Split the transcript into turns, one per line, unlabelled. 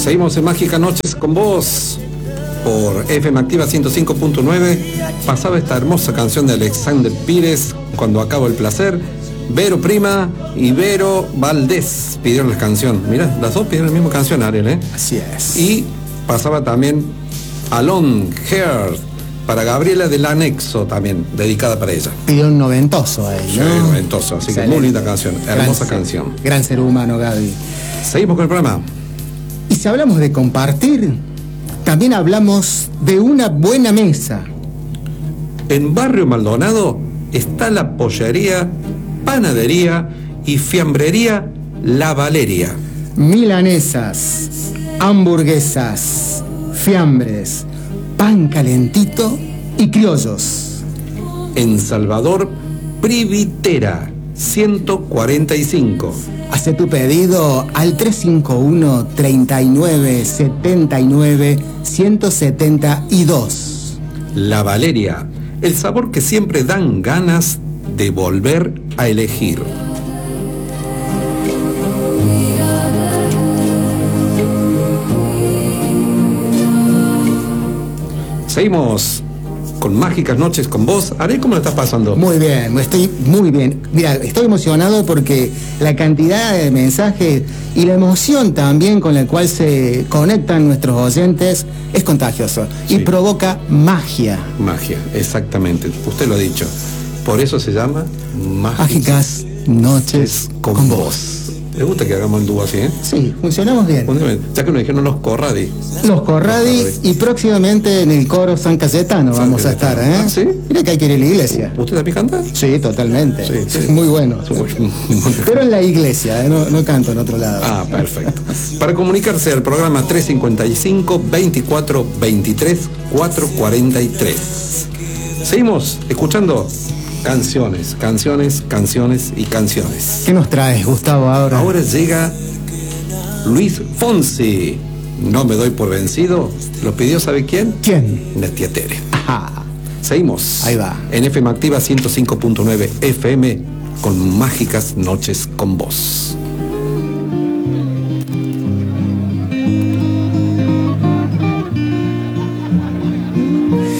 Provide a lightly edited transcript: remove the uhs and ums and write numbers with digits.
Seguimos en Mágicas Noches con vos por FM Activa 105.9. Pasaba esta hermosa canción de Alexander Pires, Cuando acabo el placer. Vero Prima y Vero Valdés pidieron la canción. Mira, las dos pidieron la misma canción, Ariel, ¿eh?
Así es.
Y pasaba también Alone Here para Gabriela del Anexo, también dedicada para ella.
Pidió un noventoso ahí, ¿no?
Sí, noventoso, así
Excelente.
que muy linda canción, hermosa canción.
Gran ser humano, Gaby.
Seguimos con el programa.
Y si hablamos de compartir, también hablamos de una buena mesa.
En Barrio Maldonado está la pollería, panadería y fiambrería La Valeria.
Milanesas, hamburguesas, fiambres, pan calentito y criollos.
En Salvador Privitera 145.
Hace tu pedido al 351 39 79 172.
La Valeria, el sabor que siempre dan ganas de volver a elegir. Seguimos con Mágicas Noches con vos. Ariel, ¿cómo lo estás pasando?
Muy bien, estoy muy bien. Mira, estoy emocionado porque la cantidad de mensajes y la emoción también con la cual se conectan nuestros oyentes es contagioso y
Sí.
provoca magia.
Magia, exactamente. Usted lo ha dicho. Por eso se llama
Mágicas Noches con vos.
¿Le gusta que hagamos el dúo así, eh?
Sí, funcionamos bien.
Ya que nos dijeron los Corradi.
Los Corradi y próximamente en el coro San Cayetano
San
vamos a estar,
Cayetano.
¿eh?
¿Ah, sí?
Mira que hay que ir a la iglesia.
¿Usted también canta?
Sí, totalmente.
Sí, sí.
Muy bueno.
Muy-
Pero en la iglesia, no canto en otro lado.
Ah, perfecto. Para comunicarse al programa 355 24 23 443. Seguimos escuchando canciones, canciones, canciones y canciones.
¿Qué nos traes, Gustavo, ahora?
Ahora llega Luis Fonsi. No me doy por vencido. Lo pidió, ¿sabe quién?
¿Quién?
La tía Tere.
Ajá.
Seguimos.
Ahí va.
En FM Activa 105.9 FM con Mágicas Noches con vos.